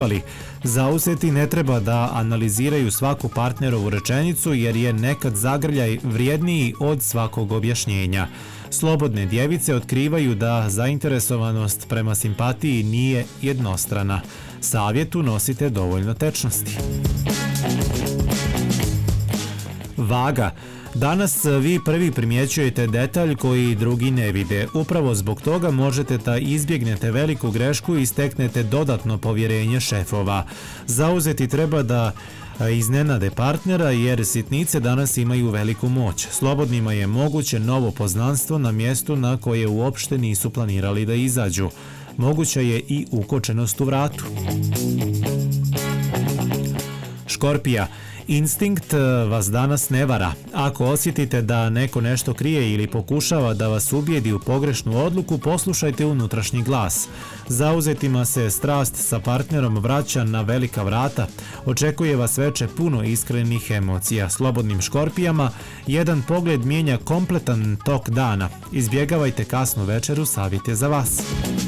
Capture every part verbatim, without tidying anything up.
Ali zauzeti ne treba da analiziraju svaku partnerovu rečenicu jer je nekad zagrljaj vrijedniji od svakog objašnjenja. Slobodne djevice otkrivaju da zainteresovanost prema simpatiji nije jednostrana. Savjetu nosite dovoljno tečnosti. Vaga. Danas vi prvi primjećujete detalj koji drugi ne vide. Upravo zbog toga možete da izbjegnete veliku grešku i steknete dodatno povjerenje šefova. Zauzeti treba da iznenade partnera jer sitnice danas imaju veliku moć. Slobodnima je moguće novo poznanstvo na mjestu na koje uopšte nisu planirali da izađu. Moguća je i ukočenost u vratu. Škorpija. Instinkt vas danas ne vara. Ako osjetite da neko nešto krije ili pokušava da vas ubijedi u pogrešnu odluku, poslušajte unutrašnji glas. Zauzetima se strast sa partnerom vraća na velika vrata. Očekuje vas veče puno iskrenih emocija. Slobodnim škorpijama jedan pogled mijenja kompletan tok dana. Izbjegavajte kasnu večeru, savjet je za vas.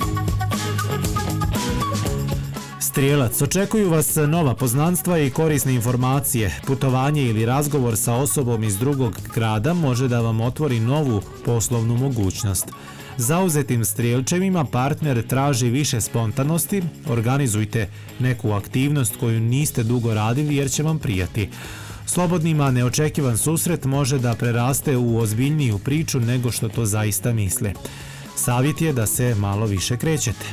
Strijelac, očekuju vas nova poznanstva i korisne informacije. Putovanje ili razgovor sa osobom iz drugog grada može da vam otvori novu poslovnu mogućnost. Zauzetim strijelčevima partner traži više spontanosti, organizujte neku aktivnost koju niste dugo radili jer će vam prijati. Slobodnima neočekivan susret može da preraste u ozbiljniju priču nego što to zaista misle. Savjet je da se malo više krećete.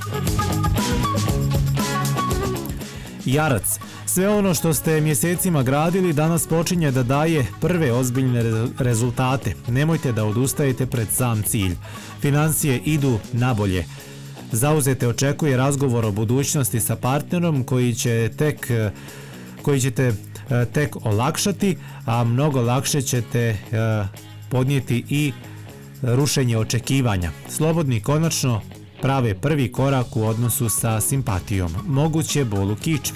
Jarac. Sve ono što ste mjesecima gradili danas počinje da daje prve ozbiljne rezultate. Nemojte da odustajete pred sam cilj. Financije idu nabolje. Zauzete očekuje razgovor o budućnosti sa partnerom koji će tek, koji ćete tek olakšati, a mnogo lakše ćete podnijeti i rušenje očekivanja. Slobodni konačno prave prvi korak u odnosu sa simpatijom. Moguće bol u kičmi.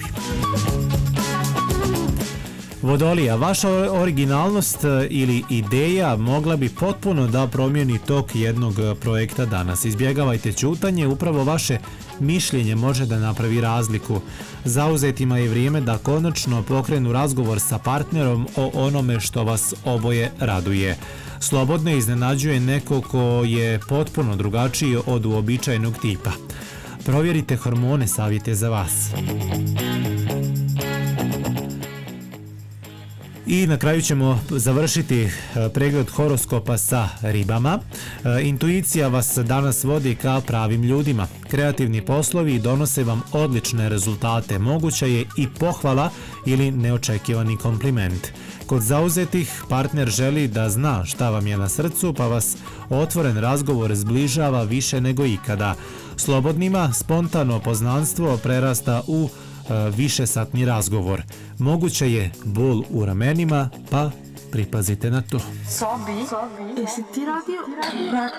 Vodolija, vaša originalnost ili ideja mogla bi potpuno da promijeni tok jednog projekta danas. Izbjegavajte ćutanje, upravo vaše mišljenje može da napravi razliku. Zauzetima je vrijeme da konačno pokrenu razgovor sa partnerom o onome što vas oboje raduje. Slobodno iznenađuje neko ko je potpuno drugačiji od uobičajenog tipa. Provjerite hormone, savjet je za vas. I na kraju ćemo završiti pregled horoskopa sa ribama. Intuicija vas danas vodi ka pravim ljudima. Kreativni poslovi donose vam odlične rezultate. Moguća je i pohvala ili neočekivani kompliment. Kod zauzetih partner želi da zna šta vam je na srcu, pa vas otvoren razgovor zbližava više nego ikada. Slobodnima spontano poznanstvo prerasta u višesatni razgovor. Moguće je bol u ramenima, pa pripazite na to. Sobi, jesi ti radio?